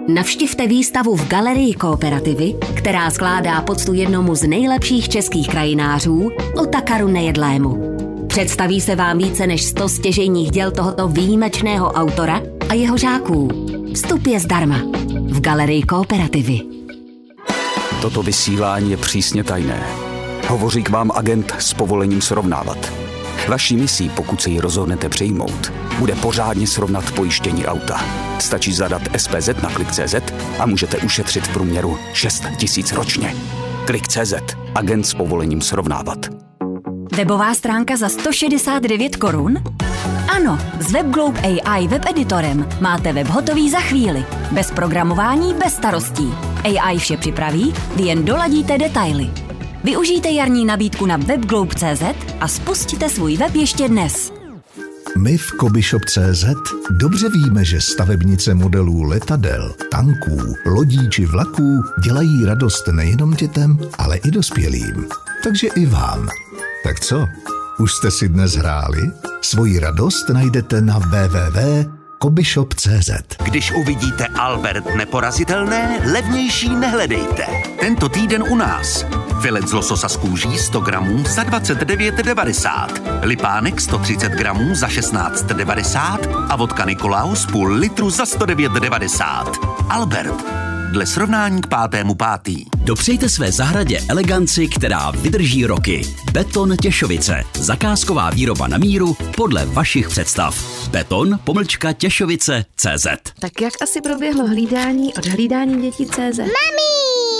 Navštivte výstavu v Galerii Kooperativy, která skládá poctu jednomu z nejlepších českých krajinářů, Otakaru Nejedlému. Představí se vám více než 100 stěžejních děl tohoto výjimečného autora a jeho žáků. Vstup je zdarma v Galerii Kooperativy. Toto vysílání je přísně tajné. Hovoří k vám agent s povolením srovnávat. Vaší misí, pokud se ji rozhodnete přijmout, bude pořádně srovnat pojištění auta. Stačí zadat SPZ na Klik.cz a můžete ušetřit v průměru 6 000 ročně. Klik.cz. Agent s povolením srovnávat. Webová stránka za 169 korun? Ano, s WebGlobe AI webeditorem máte web hotový za chvíli. Bez programování, bez starostí. AI vše připraví, vy jen doladíte detaily. Využijte jarní nabídku na webglobe.cz a spustíte svůj web ještě dnes. My v Kobyshop.cz dobře víme, že stavebnice modelů letadel, tanků, lodí či vlaků dělají radost nejenom dětem, ale i dospělým. Takže i vám. Tak co? Už jste si dnes hráli? Svoji radost najdete na www.kobyshop.cz. Když uvidíte Albert neporazitelné, levnější nehledejte. Tento týden u nás. Filet z lososa z kůží 100 gramů za 29,90. Lipánek 130 gramů za 16,90 a vodka Nikolaus půl litru za 109,90. Albert. Dle srovnání k 5.5. Dopřejte své zahradě eleganci, která vydrží roky. Beton Těšovice. Zakázková výroba na míru podle vašich představ. Beton-Těšovice.cz. Tak jak asi proběhlo hlídání od hlídání dětí.cz? Mami!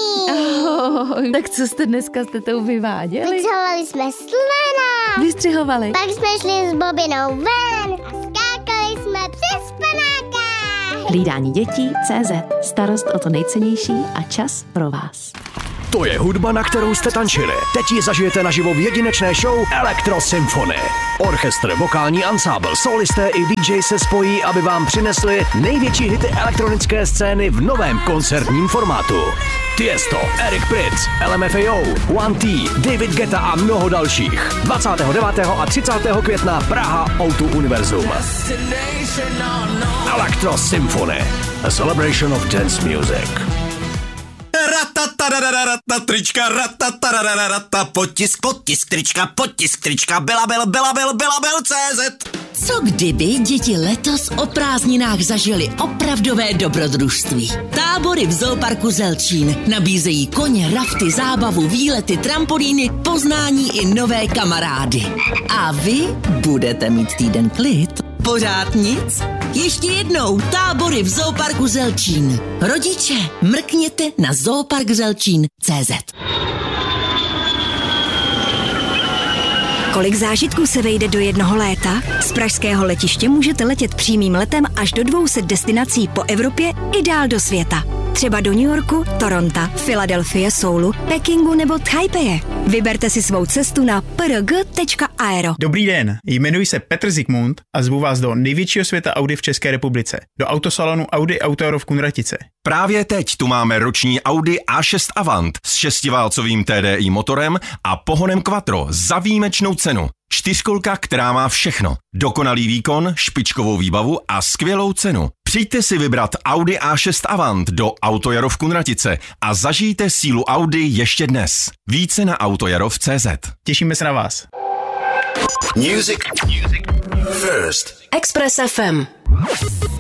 Tak co jste dneska s tetou vyváděli? Vyčahovali jsme slona. Vystřihovali. Pak jsme šli s Bobinou ven a skákali jsme přes panáka. Hlídání dětí.cz. Starost o to nejcennější a čas pro vás. To je hudba, na kterou jste tančili. Teď ji zažijete naživo v jedinečné show Electro Symphony. Orchestr, vokální ansábl, solisté i DJ se spojí, aby vám přinesli největší hity elektronické scény v novém koncertním formátu. Tiesto, Eric Prydz, LMFAO, One T, David Guetta a mnoho dalších. 29. a 30. května Praha O2 Univerzum. Electro Symphony, a celebration of dance music. Trička, potisk trička, Belabil.cz. Co kdyby děti letos o prázdninách zažili opravdové dobrodružství? Tábory v Zooparku Zelčín nabízejí koně, rafty, zábavu, výlety, trampolíny, poznání i nové kamarády. A vy budete mít týden klid? Pořád nic? Ještě jednou, tábory v Zooparku Zelčín. Rodiče, mrkněte na zooparkzelčín.cz. Kolik zážitků se vejde do jednoho léta? Z pražského letiště můžete letět přímým letem až do 200 destinací po Evropě i dál do světa. Třeba do New Yorku, Toronto, Filadelfie, Soulu, Pekingu nebo Taipei. Vyberte si svou cestu na prg.aero. Dobrý den, jmenuji se Petr Zikmund a zvu vás do největšího světa Audi v České republice, do autosalonu Audi Auto v Kunratice. Právě teď tu máme roční Audi A6 Avant s 6válcovým TDI motorem a pohonem Quattro za výjimečnou cenu. 4kolka, která má všechno. Dokonalý výkon, špičkovou výbavu a skvělou cenu. Přijďte si vybrat Audi A6 Avant do Autojaro v Kunratice a zažijte sílu Audi ještě dnes. Více na autojarov.cz. Těšíme se na vás. Music first. Express FM.